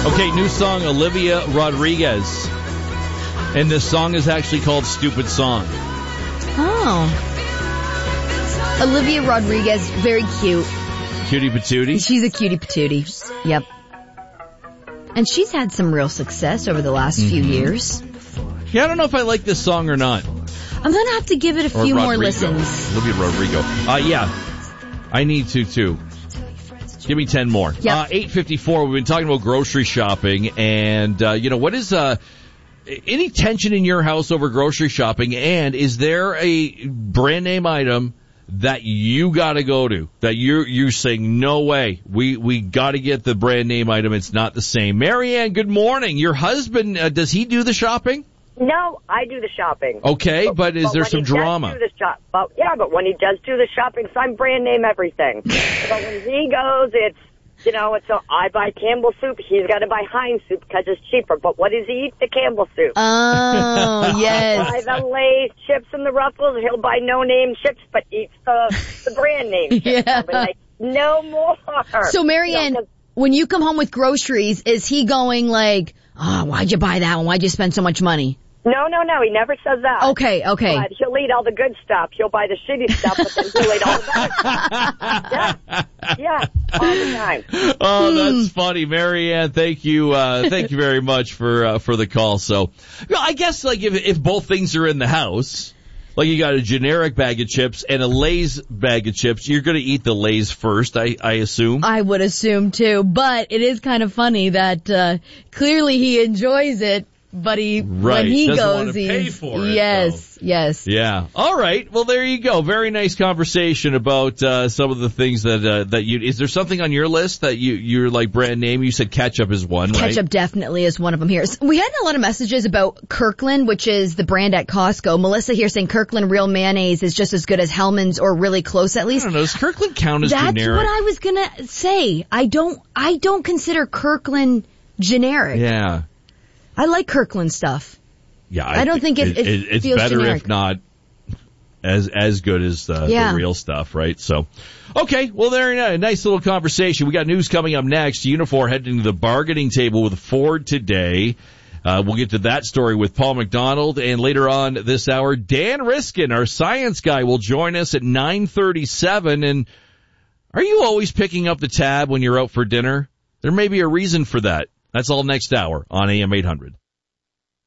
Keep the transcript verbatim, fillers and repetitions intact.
Okay, new song, Olivia Rodriguez. And this song is actually called Stupid Song. Oh. Olivia Rodriguez, very cute. Cutie patootie? She's a cutie patootie. Yep. And she's had some real success over the last mm-hmm. few years. Yeah, I don't know if I like this song or not. I'm going to have to give it a few more listens. Olivia Rodrigo. Uh, yeah, I need to, too. Give me ten more. Yep. Uh, eight fifty-four, we've been talking about grocery shopping, and, uh, you know, what is, uh, any tension in your house over grocery shopping, and is there a brand name item that you gotta go to, that you're, you're saying, no way, we, we gotta get the brand name item, it's not the same. Marianne, good morning. Your husband, uh, does he do the shopping? No, I do the shopping. Okay, but, but is but there some drama? Do the shop, but, yeah, but when he does do the shopping, so I'm brand name everything. But when he goes, it's, you know, it's a, I buy Campbell soup, he's got to buy Heinz soup because it's cheaper. But what does he eat? The Campbell soup. Oh, yes. I'll buy the Lay's chips and the Ruffles. He'll buy no-name chips, but eats the, the brand name chips. Yeah. I'll be like, no more. So, Marianne, you know, when you come home with groceries, is he going like, oh, why'd you buy that one? Why'd you spend so much money? No, no, no. He never says that. Okay, okay. But he'll eat all the good stuff. He'll buy the shitty stuff, but then he'll eat all the bad stuff. Yeah, yeah, all the time. Oh, that's funny, Marianne. Thank you, uh, thank you very much for uh, for the call. So, you know, I guess like if if both things are in the house, like you got a generic bag of chips and a Lay's bag of chips, you're going to eat the Lay's first, I I assume. I would assume too, but it is kind of funny that uh, clearly he enjoys it. But he, right. when he Doesn't goes, want to pay he's, for it, yes, though. yes. Yeah. All right. Well, there you go. Very nice conversation about, uh, some of the things that, uh, that you, is there something on your list that you, you're like brand name? You said ketchup is one, right? Ketchup definitely is one of them here. So we had a lot of messages about Kirkland, which is the brand at Costco. Melissa here saying Kirkland real mayonnaise is just as good as Hellmann's or really close at least. I don't know. Does Kirkland count as That's generic? That's what I was gonna say. I don't, I don't consider Kirkland generic. Yeah. I like Kirkland stuff. Yeah, I, I don't think it, it, it it's feels better generic. if not as as good as uh, yeah. the real stuff, right? So, okay, well, there you go. Nice little conversation. We got news coming up next. Unifor heading to the bargaining table with Ford today. Uh, we'll get to that story with Paul McDonald, and later on this hour, Dan Riskin, our science guy, will join us at nine thirty-seven. And are you always picking up the tab when you're out for dinner? There may be a reason for that. That's all next hour on A M eight hundred.